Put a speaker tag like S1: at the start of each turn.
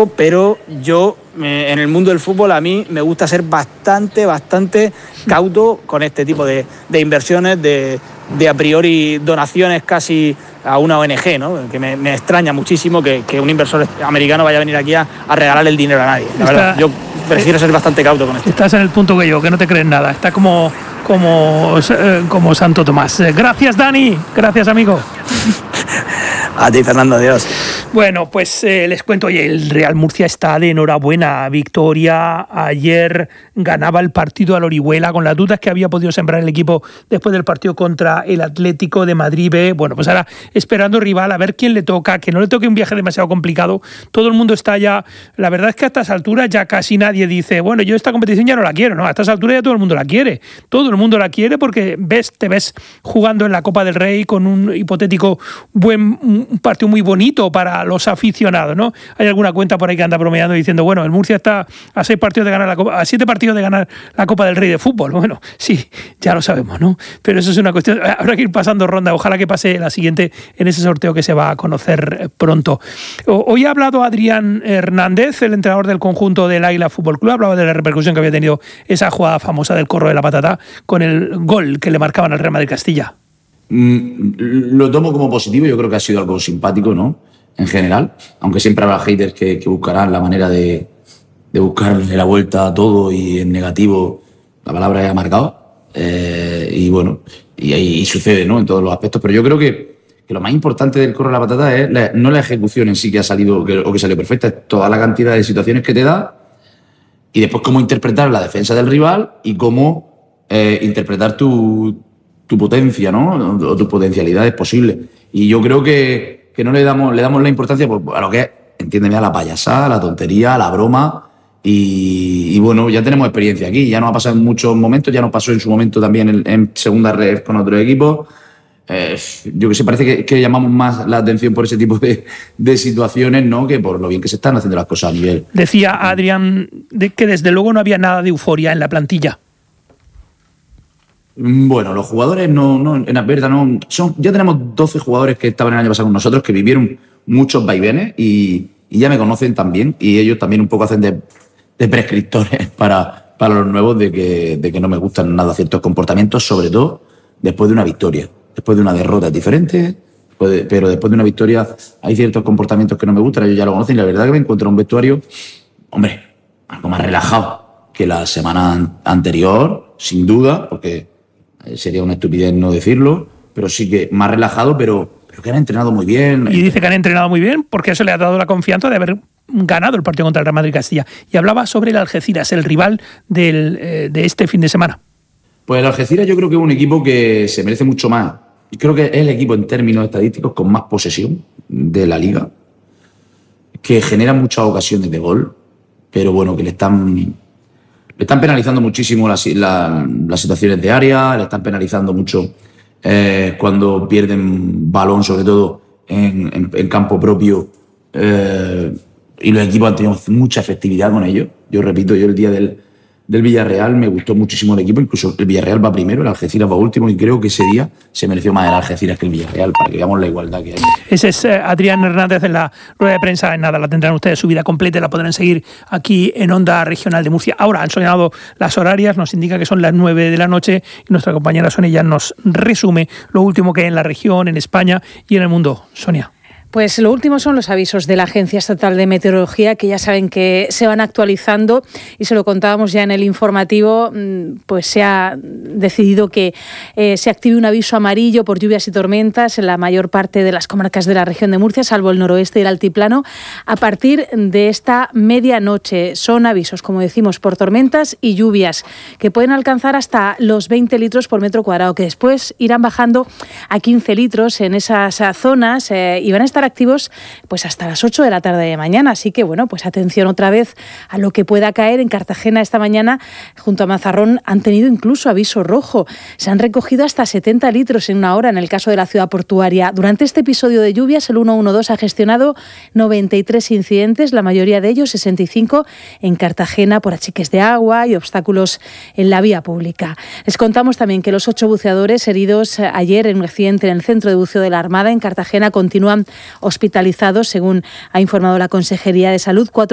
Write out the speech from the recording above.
S1: equipo, pero yo en el mundo del fútbol a mí me gusta ser bastante cauto con este tipo de inversiones, de a priori donaciones casi a una ONG, ¿no? Que me extraña muchísimo que un inversor americano vaya a venir aquí a regalarle el dinero a nadie. La verdad, yo prefiero ser bastante cauto con esto.
S2: Estás en el punto que no te crees nada. Está como Santo Tomás. Gracias, Dani. Gracias, amigo.
S1: A ti, Fernando, adiós.
S2: Bueno, pues les cuento, oye, el Real Murcia está de enhorabuena. Victoria, ayer ganaba el partido al Orihuela con las dudas que había podido sembrar el equipo después del partido contra el Atlético de Madrid B. Bueno, pues ahora esperando rival, a ver quién le toca, que no le toque un viaje demasiado complicado. Todo el mundo está ya, la verdad es que a estas alturas ya casi nadie dice, bueno, yo esta competición ya no la quiero, ¿no? A estas alturas ya todo el mundo la quiere. Todo el mundo la quiere porque te ves jugando en la Copa del Rey con un hipotético un partido muy bonito para los aficionados, ¿no? Hay alguna cuenta por ahí que anda bromeando diciendo, bueno, el Murcia está a 7 partidos de ganar la Copa del Rey de fútbol. Bueno, sí, ya lo sabemos, ¿no? Pero eso es una cuestión, habrá que ir pasando ronda, ojalá que pase la siguiente en ese sorteo que se va a conocer pronto. Hoy ha hablado Adrián Hernández, el entrenador del conjunto del Águila Fútbol Club, hablaba de la repercusión que había tenido esa jugada famosa del corro de la patata con el gol que le marcaban al Real Madrid Castilla.
S3: Lo tomo como positivo, yo creo que ha sido algo simpático, ¿no? En general, aunque siempre habrá haters que buscarán la manera de buscarle la vuelta a todo y en negativo la palabra ya ha marcado. Y bueno, y ahí sucede, ¿no? En todos los aspectos, pero yo creo que lo más importante del corro de la patata es no la ejecución en sí que ha salido o que salió perfecta, es toda la cantidad de situaciones que te da y después cómo interpretar la defensa del rival y cómo interpretar tu potencia, ¿no? O tus potencialidades posibles. Y yo creo que no le damos la importancia a lo que es, entiéndeme, a la payasada, a la tontería, a la broma. Y bueno, ya tenemos experiencia aquí, ya nos ha pasado en muchos momentos, ya nos pasó en su momento también en segunda red con otros equipos. Yo que sé, parece que llamamos más la atención por ese tipo de situaciones, ¿no? Que por lo bien que se están haciendo las cosas a nivel.
S2: Decía Adrián que desde luego no había nada de euforia en la plantilla.
S3: Bueno, los jugadores en verdad no. Ya tenemos 12 jugadores que estaban el año pasado con nosotros, que vivieron muchos vaivenes y ya me conocen también. Y ellos también un poco hacen de prescriptores para los nuevos de que no me gustan nada ciertos comportamientos, sobre todo después de una victoria. Después de una derrota es diferente, pero después de una victoria hay ciertos comportamientos que no me gustan, ellos ya lo conocen. Y la verdad que me encuentro en un vestuario, hombre, algo más relajado que la semana anterior, sin duda, porque sería una estupidez no decirlo, pero sí que más relajado, pero que han entrenado muy bien.
S2: Y dice que han entrenado muy bien porque eso le ha dado la confianza de haber ganado el partido contra el Real Madrid Castilla. Y hablaba sobre el Algeciras, el rival de este fin de semana.
S3: Pues el Algeciras yo creo que es un equipo que se merece mucho más. Y creo que es el equipo en términos estadísticos con más posesión de la liga, que genera muchas ocasiones de gol, pero bueno, que le están penalizando muchísimo las situaciones de área, le están penalizando mucho cuando pierden balón, sobre todo en campo propio, y los equipos han tenido mucha efectividad con ello. Yo repito, el día del Villarreal me gustó muchísimo el equipo, incluso el Villarreal va primero, el Algeciras va último, y creo que ese día se mereció más el Algeciras que el Villarreal, para que veamos la igualdad que hay.
S2: Ese es Adrián Hernández en la rueda de prensa. En nada, la tendrán ustedes su vida completa, la podrán seguir aquí en Onda Regional de Murcia. Ahora han sonado las horarias, nos indica que son las 9 de la noche y nuestra compañera Sonia ya nos resume lo último que hay en la región, en España y en el mundo. Sonia.
S4: Pues lo último son los avisos de la Agencia Estatal de Meteorología, que ya saben que se van actualizando y se lo contábamos ya en el informativo. Pues se ha decidido que se active un aviso amarillo por lluvias y tormentas en la mayor parte de las comarcas de la región de Murcia, salvo el noroeste y el altiplano, a partir de esta medianoche. Son avisos, como decimos, por tormentas y lluvias que pueden alcanzar hasta los 20 litros por metro cuadrado, que después irán bajando a 15 litros en esas zonas y van a estar activos pues hasta las 8 de la tarde de mañana. Así que bueno, pues atención otra vez a lo que pueda caer. En Cartagena esta mañana, junto a Mazarrón, han tenido incluso aviso rojo. Se han recogido hasta 70 litros en una hora en el caso de la ciudad portuaria. Durante este episodio de lluvias, el 112 ha gestionado 93 incidentes, la mayoría de ellos, 65, en Cartagena por achiques de agua y obstáculos en la vía pública. Les contamos también que los 8 buceadores heridos ayer en un accidente en el centro de buceo de la Armada en Cartagena continúan hospitalizados, según ha informado la Consejería de Salud.